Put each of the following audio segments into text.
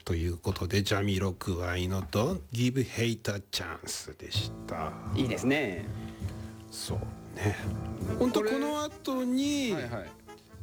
ということでジャミロクワイの Don't Give Hate a Chance でした。 いいですね。 そうね。本当この後に、 はいはい、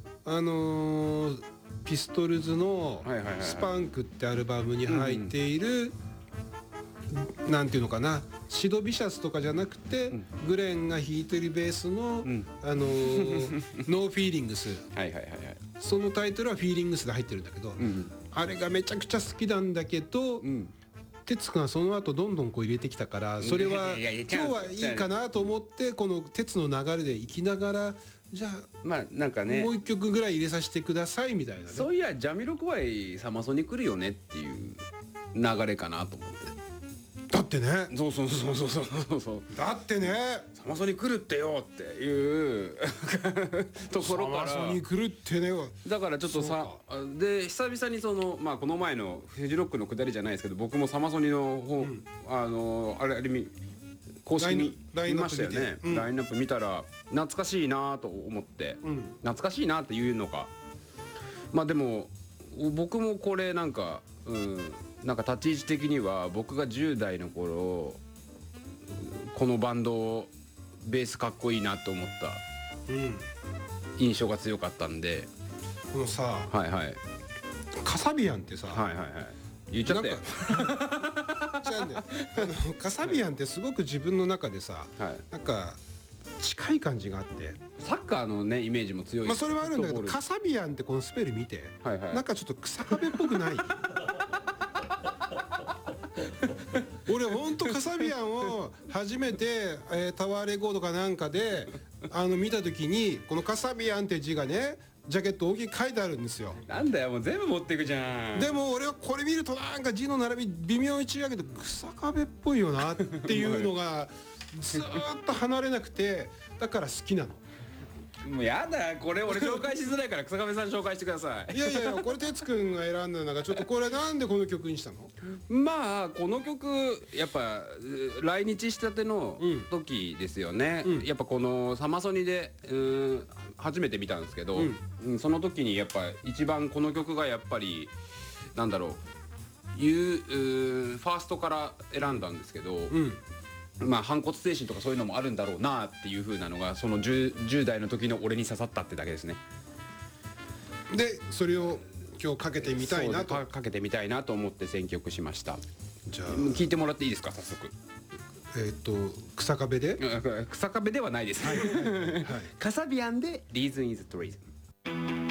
ピストルズのスパンクってアルバムに入っている、なんていうのかな、シドビシャスとかじゃなくて、グレンが弾いてるベースの、ノーフィーリングス、そのタイトルはフィーリングスで入ってるんだけど、あれがめちゃくちゃ好きなんだけど、哲くんがその後どんどんこう入れてきたから、それは今日はいいかなと思って、この哲の流れでいきながら、じゃあまあなんかね、 もう一曲ぐらい入れさせてくださいみたいなね。 そういやジャミロクワイサマソニ来るよねっていう流れかなと思って。 だってね、 そうだってね、 サマソニ来るってよっていうところから、 サマソニ来るってね、 だからちょっとさで久々にそのまあこの前のフジロックの下りじゃないですけど、僕もサマソニの方、あれ公式に見ましたよね。ラインナップ見たら懐かしいなと思って、懐かしいなっていうのか、まあでも僕もこれなんかなんか立ち位置的には僕が10代の頃このバンドベースかっこいいなと思った印象が強かったんで、 このさ、 はいはい、 カサビアンってさ、 言っちゃったよ。 カサビアンってすごく自分の中でさ、なんか近い感じがあって、 サッカーのねイメージも強い。 まあそれはあるんだけど、カサビアンってこのスペル見て、なんかちょっと草壁っぽくない？俺ほんとカサビアンを初めて、タワーレコードかなんかで見た時に、このカサビアンって字がね、ジャケット大きく書いてあるんですよ。 なんだよ、もう全部持っていくじゃん。 でも俺はこれ見るとなんか字の並び微妙に違うけど草壁っぽいよなっていうのがずーっと離れなくて、だから好きなの。 もうやだ、これ俺紹介しづらいから草壁さん紹介してください。 いやいや、これ哲くんが選んだのがちょっと、これなんでこの曲にしたの？ まあこの曲やっぱ来日したての時ですよね。やっぱこのサマソニで初めて見たんですけど、その時にやっぱ一番この曲がやっぱりなんだろう、ファーストから選んだんですけど、まあ反骨精神とかそういうのもあるんだろうなっていう風なのが、その 10代の時の俺に刺さったってだけですね。 でそれを今日かけてみたいなと、 かけてみたいなと思って選曲しました。 じゃあ聞いてもらっていいですか、早速。 草壁で草壁ではないです。カサビアンで Reason is Treason。